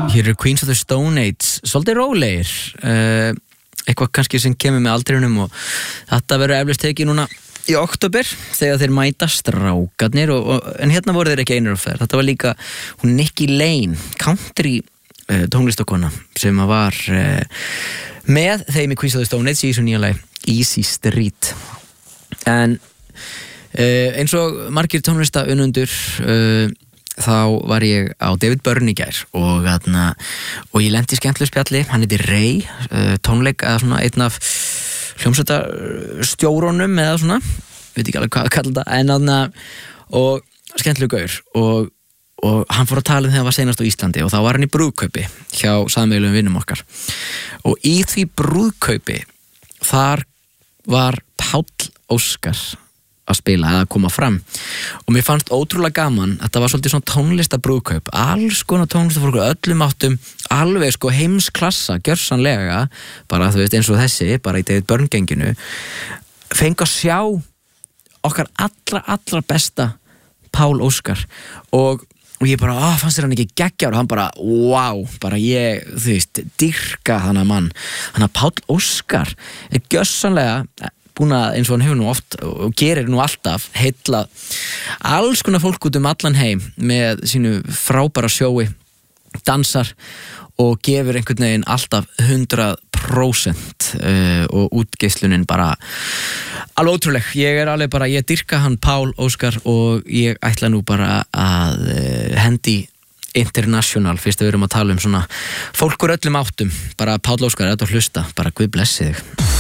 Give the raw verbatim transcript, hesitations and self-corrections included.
Hér eru Queens of the Stone Age, svolítið rólegir, uh, eitthvað kannski sem kemur með aldrinum og þetta verður eflaust tekið núna í október þegar þeir mæta strákarnir og, og, en hérna voru þeir ekki einir á ferð, þetta var líka hún Nikki Lane, country uh, tónlistakona sem var uh, með þeim í Queens of the Stone Age í svo nýja lagi Easy Street en uh, eins og margir tónlista unnundur uh, þá var ég á David Byrne í gær og, þarna, og ég lendi í skemmtilegu spjalli, hann heitir Ray, uh, tónleik eða svona einn af hljómsveitarstjórunum eða svona, veit ekki alveg hvað að kalla þetta, en þarna og skemmtilegu gaur og, og hann fór að tala um þegar hann var seinast á Íslandi og þá var hann í brúðkaupi hjá sameiginlegum vinnum okkar og í því brúðkaupi þar var Páll Óskar að spila eða að koma fram og mér fannst ótrúlega gaman þetta var svolítið svona tónlistabrúðkaup alls konar tónlistafólk öllum áttum alveg sko heimsklassa gjörsanlega bara þú veist eins og þessi bara í David Byrne genginu fengi að sjá okkar allra allra besta Pál Óskar og og ég bara, ah, fannst þér hann ekki geggjar og hann bara, wow, bara ég þú veist, dýrka hann að mann hann að Páll Óskar er gjörsanlega búin að eins og hann hefur nú oft og gerir nú alltaf heilla alls konar fólk út um allan heim með sínu frábæra sjói dansar og gefur einhvern veginn alltaf hundrað prósent uh, og útgeislunin bara alveg ótrúleg, ég er alveg bara ég dyrka hann Pál Óskar og ég ætla nú bara að uh, hendi international fyrst að við erum að tala um svona fólk úr öllum áttum bara Pál Óskar, þetta hlusta, bara Guð blessi þig